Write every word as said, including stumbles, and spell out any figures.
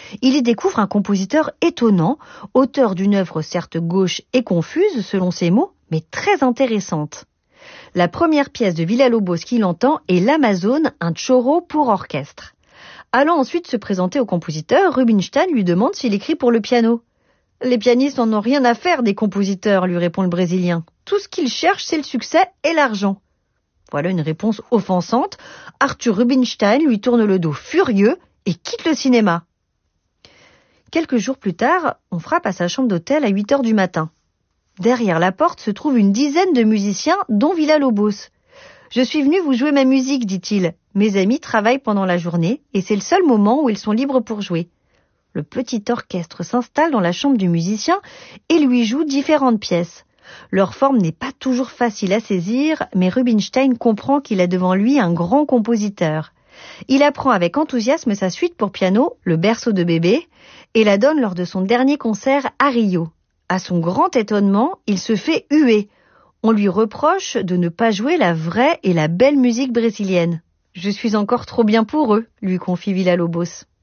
Il y découvre un compositeur étonnant, auteur d'une œuvre certes gauche et confuse selon ses mots, mais très intéressante. La première pièce de Villa-Lobos qu'il entend est l'Amazone, un choro pour orchestre. Allant ensuite se présenter au compositeur, Rubinstein lui demande s'il écrit pour le piano. « Les pianistes n'en ont rien à faire des compositeurs », lui répond le Brésilien. « Tout ce qu'ils cherchent, c'est le succès et l'argent. » Voilà une réponse offensante. Arthur Rubinstein lui tourne le dos furieux et quitte le cinéma. Quelques jours plus tard, on frappe à sa chambre d'hôtel à huit heures du matin. Derrière la porte se trouve une dizaine de musiciens, dont Villa-Lobos. « Je suis venu vous jouer ma musique, dit-il. Mes amis travaillent pendant la journée et c'est le seul moment où ils sont libres pour jouer. » Le petit orchestre s'installe dans la chambre du musicien et lui joue différentes pièces. Leur forme n'est pas toujours facile à saisir, mais Rubinstein comprend qu'il a devant lui un grand compositeur. Il apprend avec enthousiasme sa suite pour piano, le berceau de bébé, et la donne lors de son dernier concert à Rio. À son grand étonnement, il se fait huer. On lui reproche de ne pas jouer la vraie et la belle musique brésilienne. « Je suis encore trop bien pour eux », lui confie Villa-Lobos.